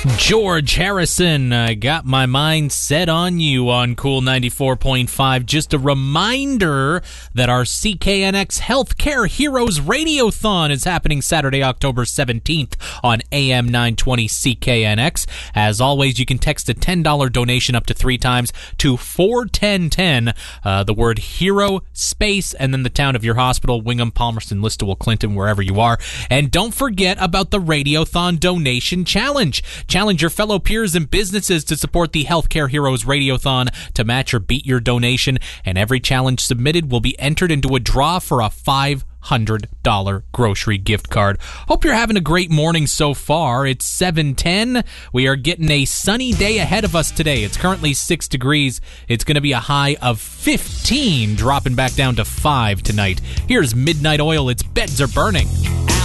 George Harrison, I got my mind set on you on Cool 94.5. Just a reminder that our CKNX Healthcare Heroes Radiothon is happening Saturday, October 17th on AM 920 CKNX. As always, you can text a $10 donation up to 3 times to 41010. The word hero, space, and then the town of your hospital, Wingham, Palmerston, Listowel, Clinton, wherever you are. And don't forget about the Radiothon Donation Challenge. Challenge your fellow peers and businesses to support the Healthcare Heroes Radiothon to match or beat your donation, and every challenge submitted will be entered into a draw for a $500 grocery gift card. Hope you're having a great morning so far. It's 7:10. We are getting a sunny day ahead of us today. It's currently 6 degrees. It's going to be a high of 15, dropping back down to 5 tonight. Here's Midnight Oil. Its Beds Are Burning.